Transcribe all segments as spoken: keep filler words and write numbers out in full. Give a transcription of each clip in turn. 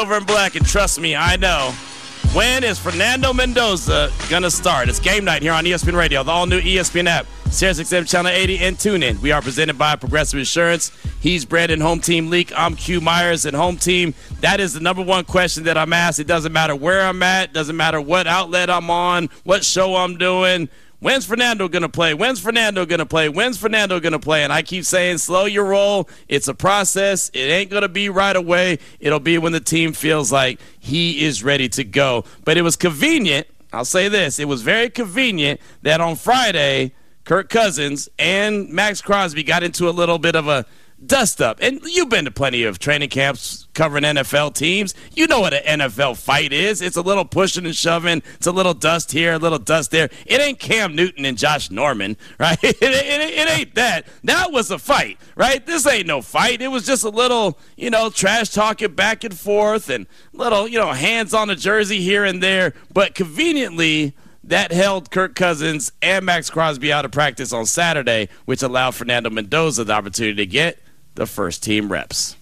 Over in black, and trust me, I know. When is Fernando Mendoza going to start? It's game night here on E S P N Radio, the all-new E S P N app, Sirius X M Channel eighty, and TuneIn. We are presented by Progressive Insurance. He's Brandon, Home Team Leak. I'm Q Myers, and Home Team, that is the number one question that I'm asked. It doesn't matter where I'm at. Doesn't matter what outlet I'm on, what show I'm doing. When's Fernando going to play? When's Fernando going to play? When's Fernando going to play? And I keep saying, slow your roll. It's a process. It ain't going to be right away. It'll be when the team feels like he is ready to go. But it was convenient. I'll say this. It was very convenient that on Friday, Kirk Cousins and Max Crosby got into a little bit of a dust-up. And you've been to plenty of training camps covering N F L teams. You know what an N F L fight is. It's a little pushing and shoving. It's a little dust here, a little dust there. It ain't Cam Newton and Josh Norman, right? It, it, it, it ain't that. That was a fight, right? This ain't no fight. It was just a little, you know, trash talking back and forth and little, you know, hands on the jersey here and there. But conveniently, that held Kirk Cousins and Max Crosby out of practice on Saturday, which allowed Fernando Mendoza the opportunity to get the first team reps.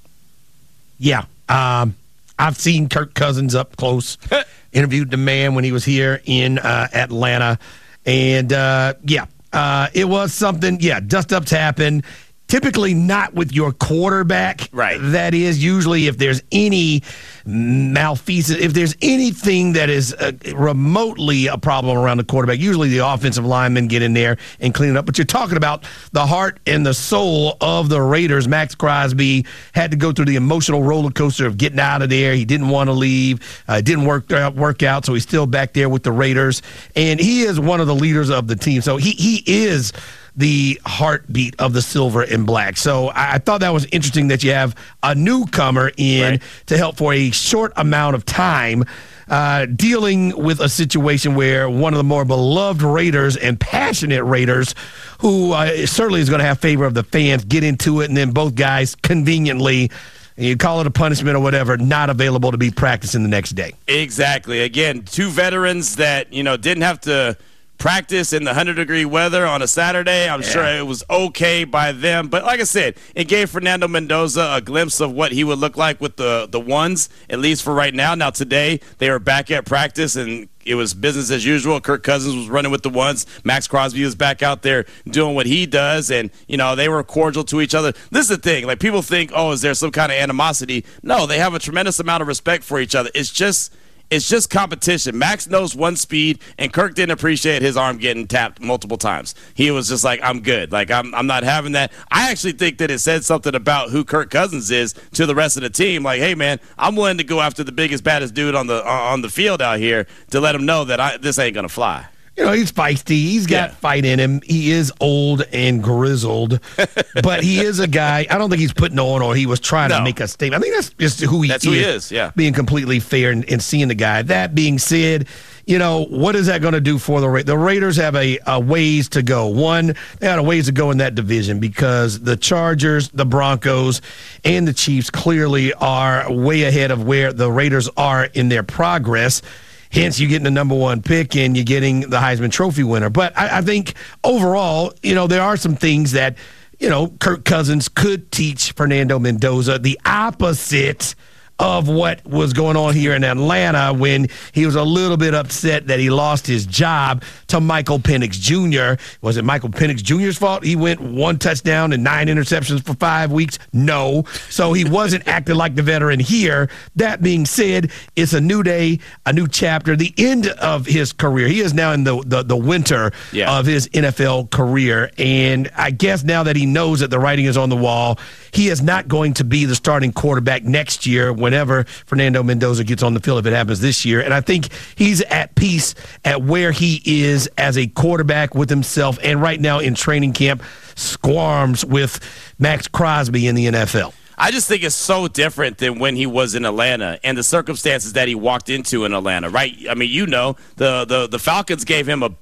Yeah. Um, I've seen Kirk Cousins up close. Interviewed the man when he was here in uh, Atlanta. And, uh, yeah, uh, it was something. Yeah, dust-ups happen. Typically not with your quarterback. Right. That is usually if there's any malfeasance, if there's anything that is uh, remotely a problem around the quarterback, usually the offensive linemen get in there and clean it up. But you're talking about the heart and the soul of the Raiders. Max Crosby had to go through the emotional roller coaster of getting out of there. He didn't want to leave. Uh, it didn't work out, work out, so he's still back there with the Raiders. And he is one of the leaders of the team. So he he is the heartbeat of the silver and black. So I, I thought that was interesting that you have a newcomer in right. to help for a short amount of time uh, dealing with a situation where one of the more beloved Raiders and passionate Raiders, who uh, certainly is going to have favor of the fans, get into it, and then both guys conveniently, you call it a punishment or whatever, not available to be practicing the next day. Exactly. Again, two veterans that, you know, didn't have to practice in the one hundred degree weather on a Saturday. I'm yeah. sure it was okay by them. But like I said, it gave Fernando Mendoza a glimpse of what he would look like with the, the ones, at least for right now. Now, today, they were back at practice, and it was business as usual. Kirk Cousins was running with the ones. Max Crosby was back out there doing what he does, and, you know, they were cordial to each other. This is the thing. Like, people think, oh, is there some kind of animosity? No, they have a tremendous amount of respect for each other. It's just It's just competition. Max knows one speed, and Kirk didn't appreciate his arm getting tapped multiple times. He was just like, I'm good. Like, I'm I'm not having that. I actually think that it said something about who Kirk Cousins is to the rest of the team. Like, hey, man, I'm willing to go after the biggest, baddest dude on the on the field out here to let him know that I, this ain't going to fly. You know, he's feisty. He's got yeah. fight in him. He is old and grizzled, but he is a guy. I don't think he's putting on or he was trying no. to make a statement. I think that's just who he that's is. That's who he is, yeah. Being completely fair and, and seeing the guy. That being said, you know, what is that going to do for the Raiders? The Raiders have a, a ways to go. One, they got a ways to go in that division because the Chargers, the Broncos, and the Chiefs clearly are way ahead of where the Raiders are in their progress. Hence, you're getting the number one pick and you're getting the Heisman Trophy winner. But I, I think overall, you know, there are some things that, you know, Kirk Cousins could teach Fernando Mendoza the opposite of what was going on here in Atlanta when he was a little bit upset that he lost his job to Michael Penix Junior Was it Michael Penix Junior's fault? He went one touchdown and nine interceptions for five weeks? No. So he wasn't acting like the veteran here. That being said, it's a new day, a new chapter, the end of his career. He is now in the, the, the winter yeah. of his N F L career. And I guess now that he knows that the writing is on the wall, he is not going to be the starting quarterback next year whenever Fernando Mendoza gets on the field, if it happens this year. And I think he's at peace at where he is as a quarterback with himself, and right now in training camp squarms with Max Crosby in the N F L. I just think it's so different than when he was in Atlanta and the circumstances that he walked into in Atlanta, right? I mean, you know, the the, the Falcons gave him a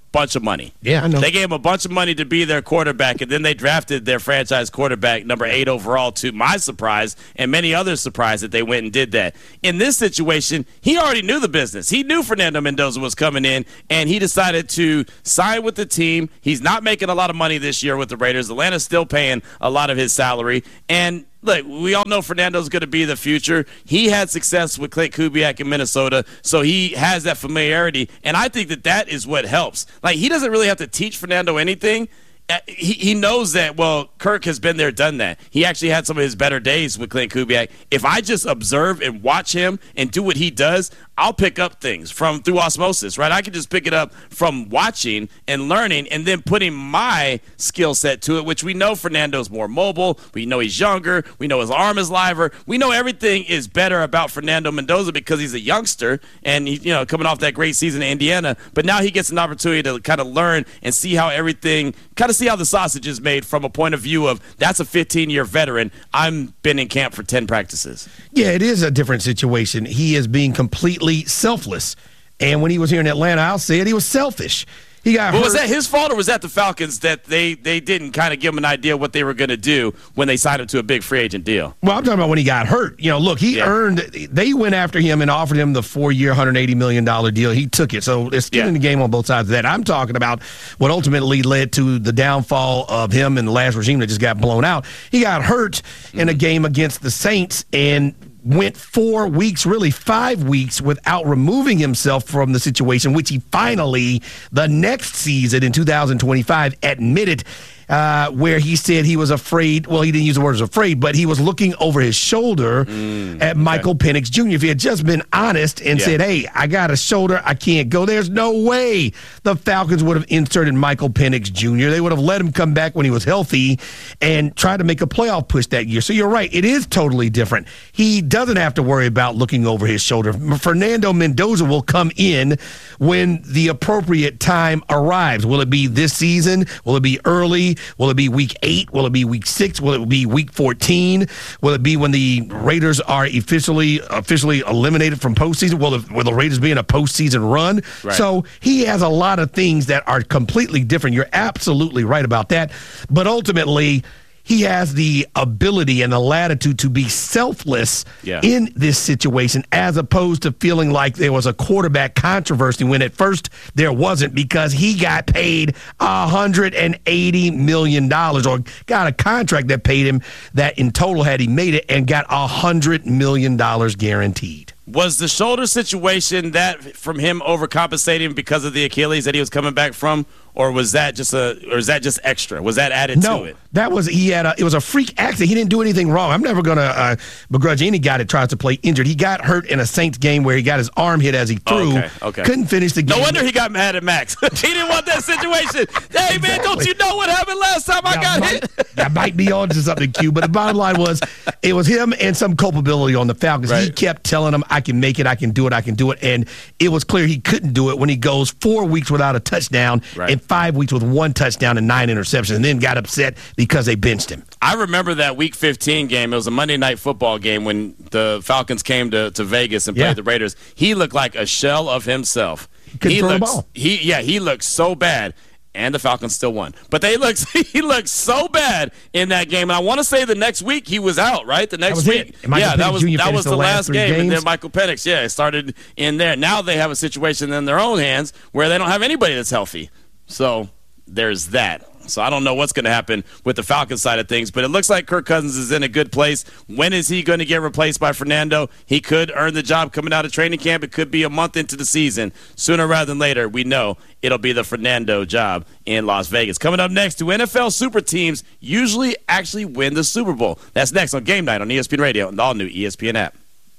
bunch of money. Yeah, I know. They gave him a bunch of money to be their quarterback, and then they drafted their franchise quarterback, number eight overall, to my surprise and many others' surprise that they went and did that. In this situation, he already knew the business. He knew Fernando Mendoza was coming in, and he decided to sign with the team. He's not making a lot of money this year with the Raiders. Atlanta's still paying a lot of his salary, and look, we all know Fernando's going to be the future. He had success with Klint Kubiak in Minnesota, so he has that familiarity, and I think that that is what helps. Like, he doesn't really have to teach Fernando anything. He, he knows that, well, Kirk has been there, done that. He actually had some of his better days with Klint Kubiak. If I just observe and watch him and do what he does, I'll pick up things from through osmosis, right? I can just pick it up from watching and learning and then putting my skill set to it, which we know Fernando's more mobile. We know he's younger. We know his arm is liver. We know everything is better about Fernando Mendoza because he's a youngster and he, you know, coming off that great season in Indiana. But now he gets an opportunity to kind of learn and see how everything, kind of see how the sausage is made from a point of view of that's a fifteen-year veteran. I'm been in camp for ten practices. Yeah, it is a different situation. He is being completely selfless. And when he was here in Atlanta, I'll say it, he was selfish. He got But hurt. was that his fault or was that the Falcons that they, they didn't kind of give him an idea what they were going to do when they signed him to a big free agent deal? Well, I'm talking about when he got hurt. You know, look, he Yeah. earned – they went after him and offered him the four-year, one hundred eighty million dollars deal. He took it. So it's skin Yeah. in the game on both sides of that. I'm talking about what ultimately led to the downfall of him and the last regime that just got blown out. He got hurt mm-hmm. in a game against the Saints and – went four weeks, really five weeks, without removing himself from the situation, which he finally, the next season in two thousand twenty-five, admitted uh, where he said he was afraid. Well, he didn't use the words afraid, but he was looking over his shoulder mm, at okay. Michael Penix Junior If he had just been honest and yeah. said, hey, I got a shoulder, I can't go, there's no way the Falcons would have inserted Michael Penix Junior They would have let him come back when he was healthy and try to make a playoff push that year. So you're right, it is totally different. He doesn't have to worry about looking over his shoulder. Fernando Mendoza will come in when the appropriate time arrives. Will it be this season? Will it be early? Will it be week eight? Will it be week six? Will it be week fourteen? Will it be when the Raiders are officially officially eliminated from postseason? Will the, will the Raiders be in a postseason run? Right. So he has a lot of things that are completely different. You're absolutely right about that. But ultimately, he has the ability and the latitude to be selfless yeah. in this situation, as opposed to feeling like there was a quarterback controversy when at first there wasn't, because he got paid one hundred eighty million dollars, or got a contract that paid him that in total, had he made it, and got one hundred million dollars guaranteed. Was the shoulder situation that from him overcompensating because of the Achilles that he was coming back from, or was that just a, or is that just extra? Was that added no, to it? That was he had a. It was a freak accident. He didn't do anything wrong. I'm never gonna uh, begrudge any guy that tries to play injured. He got hurt in a Saints game where he got his arm hit as he threw. Okay, okay. Couldn't finish the game. No wonder he got mad at Max. He didn't want that situation. Hey exactly. man, don't you know what happened last time I got might, hit? That might be on to something, Q. But the bottom line was, it was him and some culpability on the Falcons. Right. He kept telling them, "I can make it. I can do it. I can do it." And it was clear he couldn't do it when he goes four weeks without a touchdown right. and five weeks with one touchdown and nine interceptions, and then got upset because they benched him. I remember that Week fifteen game. It was a Monday Night Football game when the Falcons came to, to Vegas and played yeah. the Raiders. He looked like a shell of himself. He couldn't he throw looked, the ball. He, yeah, he looked so bad. And the Falcons still won. But they looked, he looked so bad in that game. And I want to say the next week he was out, right? The next week. Yeah, that was that was the last game. Games. And then Michael Penix, yeah, it started in there. Now they have a situation in their own hands where they don't have anybody that's healthy. So there's that. So I don't know what's going to happen with the Falcons side of things, but it looks like Kirk Cousins is in a good place. When is he going to get replaced by Fernando? He could earn the job coming out of training camp. It could be a month into the season. Sooner rather than later, we know it'll be the Fernando job in Las Vegas. Coming up next, do N F L super teams usually actually win the Super Bowl? That's next on Game Night on E S P N Radio and the all-new E S P N app.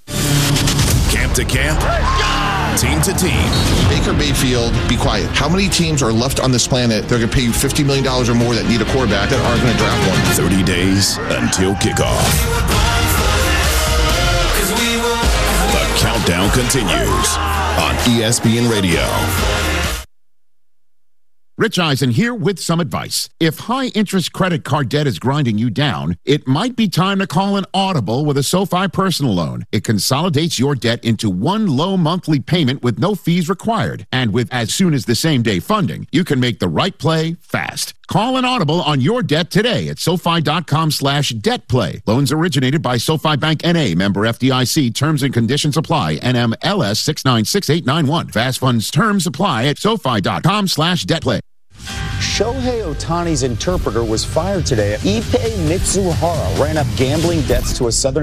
Camp to camp, team to team. Baker Mayfield, be quiet. How many teams are left on this planet that are going to pay you fifty million dollars or more that need a quarterback that aren't going to draft one? thirty days until kickoff. The countdown continues on E S P N Radio. Rich Eisen here with some advice. If high-interest credit card debt is grinding you down, it might be time to call an Audible with a SoFi personal loan. It consolidates your debt into one low monthly payment with no fees required. And with as soon as the same day funding, you can make the right play fast. Call an Audible on your debt today at SoFi.com slash debt play. Loans originated by SoFi Bank N A, member F D I C. Terms and conditions apply. N M L S six nine six eight nine one. Fast funds terms apply at SoFi.com slash debt play. Shohei Ohtani's interpreter was fired today. Ippei Mitsuhara ran up gambling debts to a Southern